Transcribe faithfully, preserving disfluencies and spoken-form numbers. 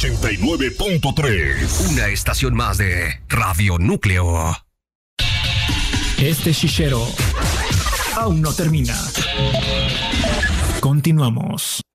ochenta y nueve punto tres. Una estación más de Radio Núcleo. Este chichero aún no termina. Continuamos.